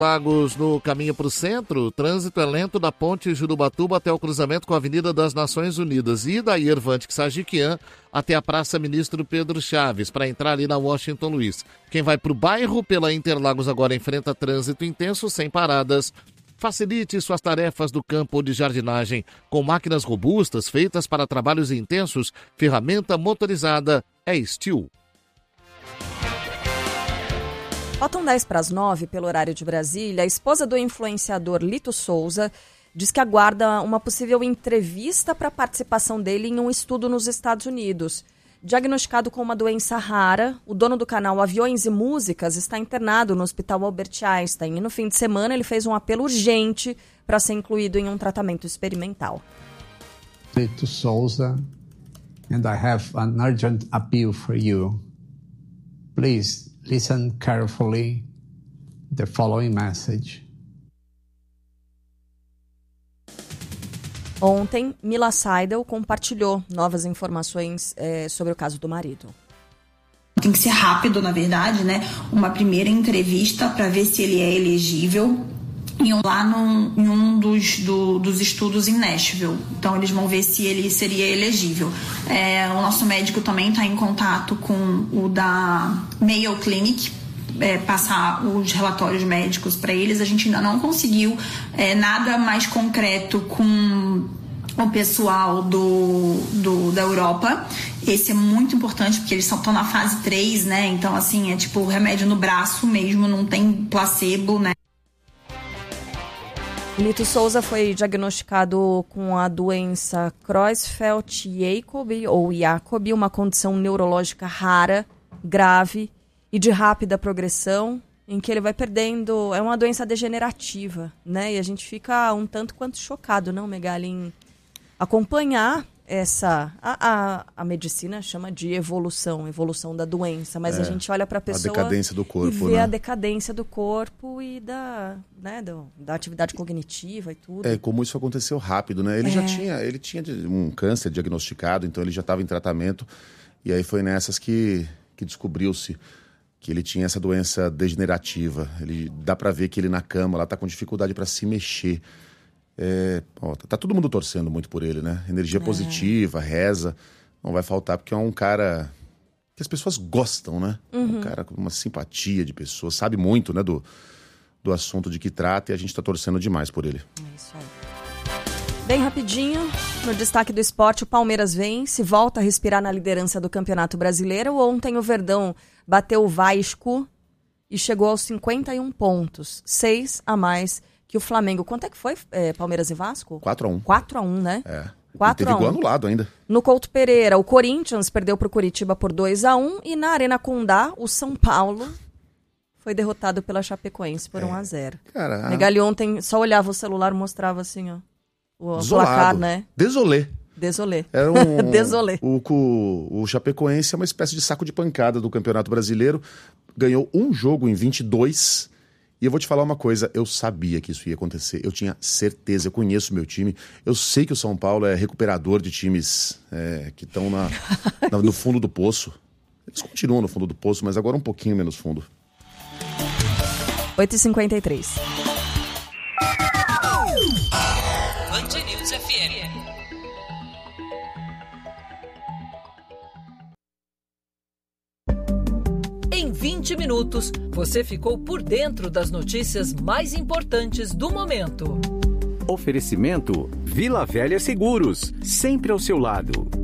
Lagos, no caminho para o centro, o trânsito é lento da ponte Jurubatuba até o cruzamento com a Avenida das Nações Unidas e da Irvante Sajiquian até a Praça Ministro Pedro Chaves, para entrar ali na Washington Luiz. Quem vai para o bairro pela Interlagos agora enfrenta trânsito intenso, sem paradas. Facilite suas tarefas do campo ou de jardinagem com máquinas robustas feitas para trabalhos intensos. Ferramenta motorizada é Steel. Faltam 10:09 pelo horário de Brasília. A esposa do influenciador Lito Souza diz que aguarda uma possível entrevista para a participação dele em um estudo nos Estados Unidos. Diagnosticado com uma doença rara, o dono do canal Aviões e Músicas está internado no Hospital Albert Einstein. E no fim de semana ele fez um apelo urgente para ser incluído em um tratamento experimental. Lito Souza, and I have an urgent appeal for you. Please listen carefully the following message. Ontem, Mila Seidel compartilhou novas informações sobre o caso do marido. Tem que ser rápido, na verdade, né? Uma primeira entrevista para ver se ele é elegível lá em um dos estudos em Nashville. Então, eles vão ver se ele seria elegível. O nosso médico também está em contato com o da Mayo Clinic, passar os relatórios médicos para eles. A gente ainda não conseguiu nada mais concreto com o pessoal da Europa. Esse é muito importante porque eles estão na fase 3, né? Então, assim, é tipo remédio no braço mesmo, não tem placebo, né? Lito Souza foi diagnosticado com a doença Creutzfeldt-Jakob, ou Jacob, uma condição neurológica rara, grave e de rápida progressão, em que ele vai perdendo... É uma doença degenerativa, né? E a gente fica um tanto quanto chocado, não, Megali, em acompanhar essa... A medicina chama de evolução da doença, mas a gente olha para a pessoa... A decadência do corpo, e vê né? a decadência do corpo e da atividade cognitiva e tudo. Como isso aconteceu rápido, né? Ele tinha um câncer diagnosticado, então ele já estava em tratamento, e aí foi nessas que descobriu-se que ele tinha essa doença degenerativa. Dá para ver que ele na cama lá tá com dificuldade para se mexer. Tá todo mundo torcendo muito por ele, né? Energia positiva, reza, não vai faltar, porque é um cara que as pessoas gostam, né? Um cara com uma simpatia de pessoas, sabe muito, né, do assunto de que trata, e a gente tá torcendo demais por ele. É isso aí. Bem rapidinho, no destaque do esporte, o Palmeiras vence, volta a respirar na liderança do Campeonato Brasileiro. Ontem o Verdão bateu o Vasco e chegou aos 51 pontos, 6 a mais que o Flamengo. Quanto é que foi, Palmeiras e Vasco? 4-1. 4-1, né? 4-1. E teve gol anulado ainda. No Couto Pereira, o Corinthians perdeu para o Curitiba por 2-1 e na Arena Condá, o São Paulo foi derrotado pela Chapecoense por 1-0. Cara, Megali ontem só olhava o celular e mostrava assim, ó. O desolado. placar, né? Desolé. Era Desolé. O Chapecoense é uma espécie de saco de pancada do Campeonato Brasileiro. Ganhou um jogo em 22. E eu vou te falar uma coisa, eu sabia que isso ia acontecer. Eu tinha certeza, eu conheço o meu time. Eu sei que o São Paulo é recuperador de times que estão no fundo do poço. Eles continuam no fundo do poço, mas agora um pouquinho menos fundo. 8h53. Band News FM. Em 20 minutos, você ficou por dentro das notícias mais importantes do momento. Oferecimento Vila Velha Seguros, sempre ao seu lado.